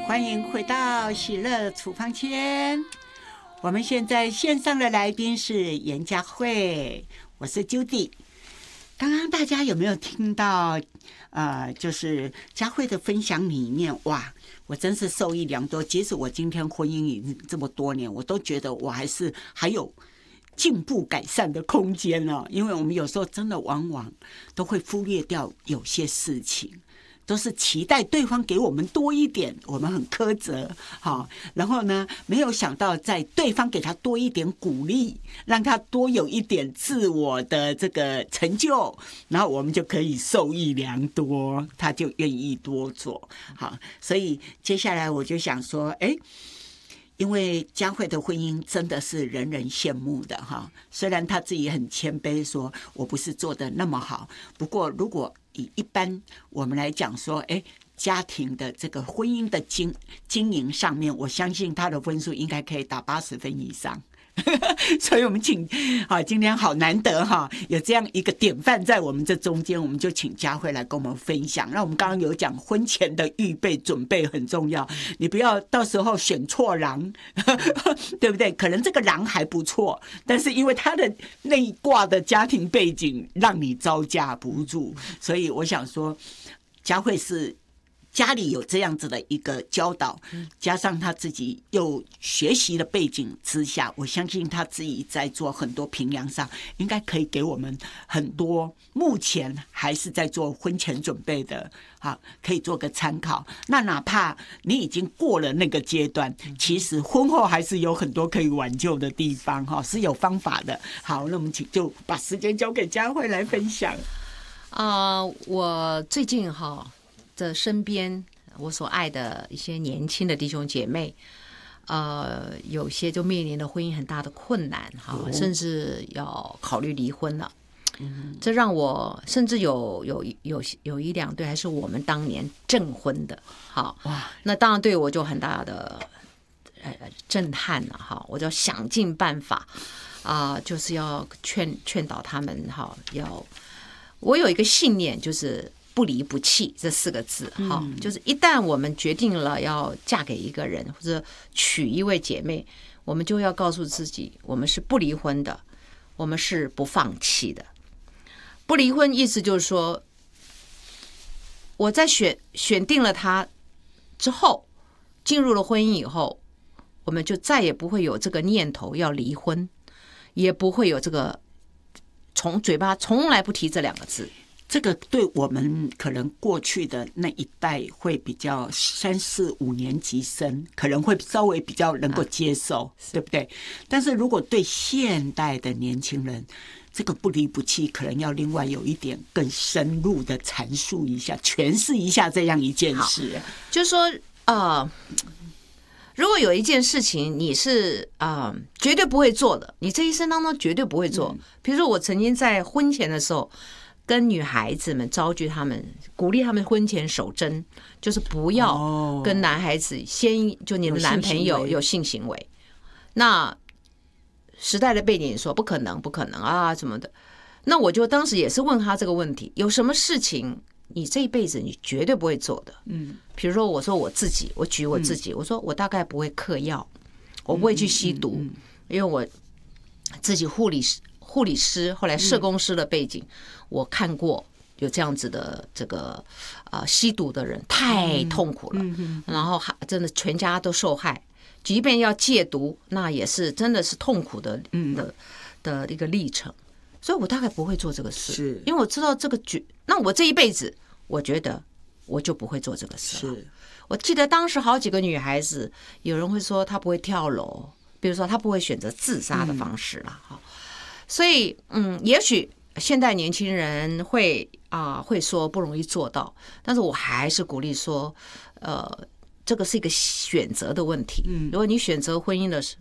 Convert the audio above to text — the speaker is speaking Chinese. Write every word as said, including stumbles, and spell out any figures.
欢迎回到喜乐处方签。我们现在线上的来宾是严佳慧，我是 Judy。刚刚大家有没有听到？呃，就是佳慧的分享里面，哇，我真是受益良多。即使我今天婚姻已经这么多年，我都觉得我还是还有进步改善的空间呢。因为我们有时候真的往往都会忽略掉有些事情。都是期待对方给我们多一点，我们很苛责，好，然后呢，没有想到在对方给他多一点鼓励，让他多有一点自我的这个成就，然后我们就可以受益良多，他就愿意多做，好，所以接下来我就想说，哎。因为佳慧的婚姻真的是人人羡慕的哈，虽然她自己很谦卑，说我不是做的那么好，不过如果以一般我们来讲说，哎，家庭的这个婚姻的经经营上面，我相信她的分数应该可以打八十分以上。所以我们请好，今天好难得哈，有这样一个典范在我们这中间，我们就请佳慧来跟我们分享。那我们刚刚有讲婚前的预备准备很重要，你不要到时候选错郎，对不对？可能这个郎还不错，但是因为他的那一卦的家庭背景让你招架不住，所以我想说，佳慧是。家里有这样子的一个教导，加上他自己又学习的背景之下，我相信他自己在做很多评量上，应该可以给我们很多目前还是在做婚前准备的，好，可以做个参考。那哪怕你已经过了那个阶段，其实婚后还是有很多可以挽救的地方，哈，是有方法的。好，那我们请就把时间交给佳慧来分享。 啊、呃，我最近哈。的身边，我所爱的一些年轻的弟兄姐妹，呃，有些就面临了婚姻很大的困难，哈，甚至要考虑离婚了。这让我甚至有有有有一两对还是我们当年证婚的，好，那当然对我就很大的呃震撼了，哈，我就想尽办法啊、呃，就是要劝劝导他们，哈，要我有一个信念就是。不离不弃这四个字，哈，就是一旦我们决定了要嫁给一个人或者娶一位姐妹，我们就要告诉自己，我们是不离婚的，我们是不放弃的。不离婚意思就是说，我在选选定了他之后，进入了婚姻以后，我们就再也不会有这个念头要离婚，也不会有这个从嘴巴从来不提这两个字。 这个对我们可能过去的那一代会比较三四五年级生，可能会稍微比较能够接受，啊、对不对？但是如果对现代的年轻人，这个不离不弃，可能要另外有一点更深入的阐述一下、诠释一下这样一件事。 就是说，呃，如果有一件事情你是啊、呃、绝对不会做的，你这一生当中绝对不会做。比如说，我曾经在婚前的时候。跟女孩子们招聚他们，鼓励他们婚前守贞，就是不要跟男孩子先就你的男朋友有性行为。那时代的背景说不可能，不可能啊什么的。那我就当时也是问他这个问题：有什么事情你这一辈子你绝对不会做的？嗯，比如说我说我自己，我举我自己，我说我大概不会嗑药，我不会去吸毒，因为我自己护理师。护理师后来社工师的背景，我看过有这样子的这个呃吸毒的人太痛苦了，然后还真的全家都受害，即便要戒毒，那也是真的是痛苦的的的一个历程。所以我大概不会做这个事，因为我知道这个决，那我这一辈子，我觉得我就不会做这个事了。我记得当时好几个女孩子，有人会说她不会跳楼，比如说她不会选择自杀的方式了哈。所以，嗯，也许现代年轻人会啊、呃、会说不容易做到，但是我还是鼓励说，呃，这个是一个选择的问题。如果你选择婚姻的